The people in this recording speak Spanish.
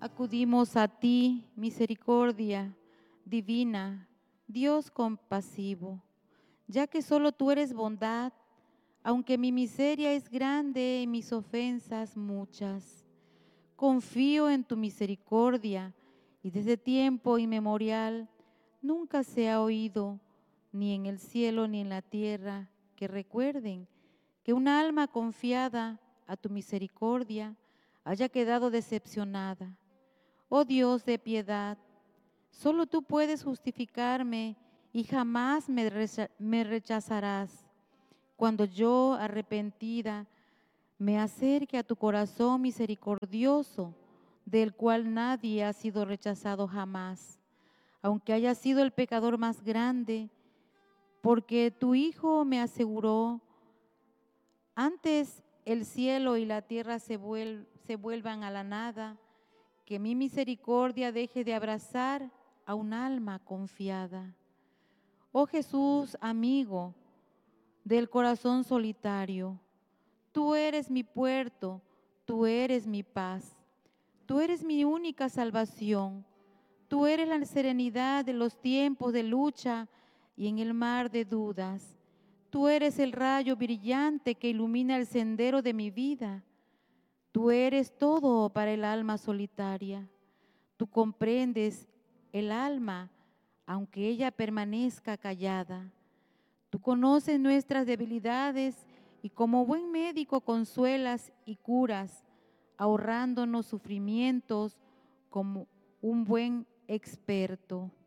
Acudimos a ti, misericordia divina, Dios compasivo, ya que solo tú eres bondad, aunque mi miseria es grande y mis ofensas muchas. Confío en tu misericordia y desde tiempo inmemorial nunca se ha oído, ni en el cielo ni en la tierra, que recuerden que una alma confiada a tu misericordia haya quedado decepcionada. Oh Dios de piedad, solo tú puedes justificarme y jamás me rechazarás. Cuando yo, arrepentida, me acerque a tu corazón misericordioso, del cual nadie ha sido rechazado jamás, aunque haya sido el pecador más grande, porque tu Hijo me aseguró, antes el cielo y la tierra se vuelvan a la nada, que mi misericordia deje de abrazar a un alma confiada. Oh Jesús, amigo del corazón solitario, tú eres mi puerto, tú eres mi paz, tú eres mi única salvación, tú eres la serenidad de los tiempos de lucha y en el mar de dudas. Tú eres el rayo brillante que ilumina el sendero de mi vida. Tú eres todo para el alma solitaria. Tú comprendes el alma, aunque ella permanezca callada. Tú conoces nuestras debilidades y como buen médico consuelas y curas, ahorrándonos sufrimientos como un buen experto.